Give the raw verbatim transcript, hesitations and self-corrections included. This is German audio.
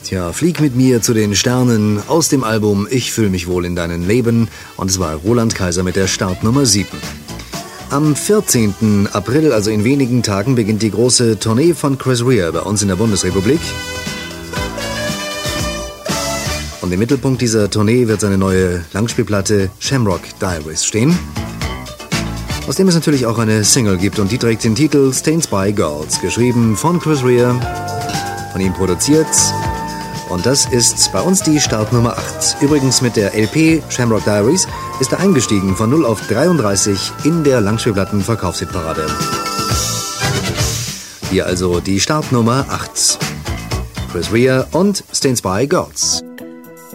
Tja, flieg mit mir zu den Sternen aus dem Album Ich fühl mich wohl in deinem Leben. Und es war Roland Kaiser mit der Startnummer sieben. Am vierzehnten April, also in wenigen Tagen, beginnt die große Tournee von Chris Rea bei uns in der Bundesrepublik. Und im Mittelpunkt dieser Tournee wird seine neue Langspielplatte Shamrock Diaries stehen, aus dem es natürlich auch eine Single gibt, und die trägt den Titel Stains by Girls, geschrieben von Chris Rea, von ihm produziert. Und das ist bei uns die Startnummer acht. Übrigens mit der L P Shamrock Diaries ist er eingestiegen von null auf dreiunddreißig in der Langspielplatten-Verkaufshitparade. Hier also die Startnummer acht. Chris Rea und Stains by Girls.